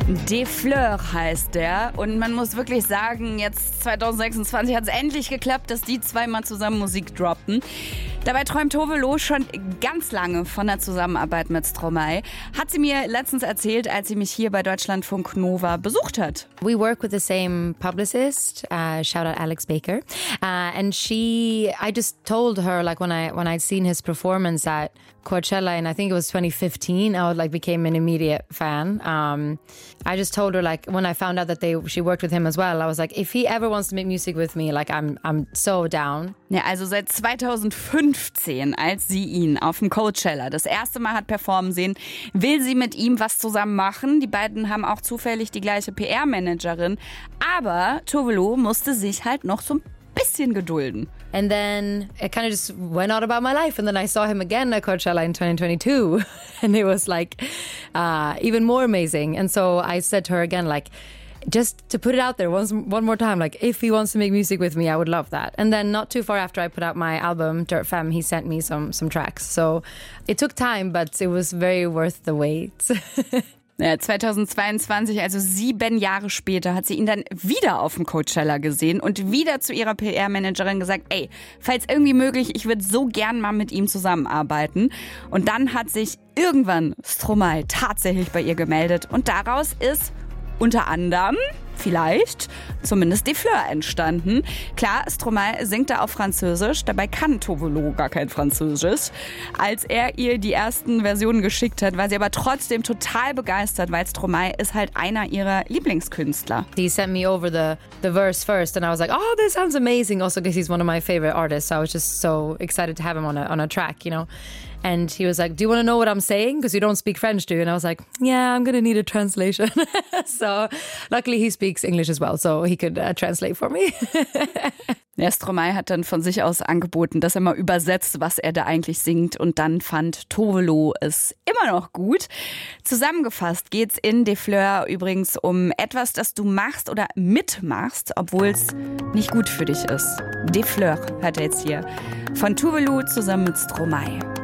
De Fleur heißt der und man muss wirklich sagen, jetzt 2026 hat es endlich geklappt, dass die zweimal zusammen Musik droppten. Dabei träumt Tove Lo schon ganz lange von der Zusammenarbeit mit Stromae. Hat sie mir letztens erzählt, als sie mich hier bei Deutschlandfunk Nova besucht hat. We work with the same publicist, shout out Alex Baker, and I just told her, like when I'd seen his performance at Coachella, and I think it was 2015, I became an immediate fan. I just told her, like, when I found out that she worked with him as well, I was like, if he ever wants to make music with me, like, I'm so down. Ja, also seit 2015, als sie ihn auf dem Coachella das erste Mal hat performen sehen, will sie mit ihm was zusammen machen. Die beiden haben auch zufällig die gleiche PR-Managerin. Aber Tove Lo musste sich halt noch so ein bisschen gedulden. And then it kind of just went on about my life. And then I saw him again at Coachella in 2022. And it was like even more amazing. And so I said to her again, like, just to put it out there one more time, like, if he wants to make music with me, I would love that. And then not too far after I put out my album, Dirt Femme, he sent me some tracks. So it took time, but it was very worth the wait. Ja, 2022, also 7 Jahre später, hat sie ihn dann wieder auf dem Coachella gesehen und wieder zu ihrer PR-Managerin gesagt, ey, falls irgendwie möglich, ich würde so gern mal mit ihm zusammenarbeiten. Und dann hat sich irgendwann Stromae tatsächlich bei ihr gemeldet und daraus ist unter anderem vielleicht zumindest De Fleur entstanden. Klar, Stromae singt da auf Französisch, dabei kann Tove Lo gar kein Französisch. Als er ihr die ersten Versionen geschickt hat, war sie aber trotzdem total begeistert, weil Stromae ist halt einer ihrer Lieblingskünstler. He sent me over the verse first and I was like, oh, this sounds amazing, also because he's one of my favorite artists. So I was just so excited to have him on a track, you know. And he was like, do you want to know what I'm saying? Because you don't speak French, do you? And I was like, yeah, I'm going to need a translation. So luckily he speaks English as well, so he could translate for me. Der Stromae hat dann von sich aus angeboten, dass er mal übersetzt, was er da eigentlich singt. Und dann fand Tove Lo es immer noch gut. Zusammengefasst geht's in De Fleur übrigens um etwas, das du machst oder mitmachst, obwohl es nicht gut für dich ist. De Fleur hört er jetzt hier von Tove Lo zusammen mit Stromae.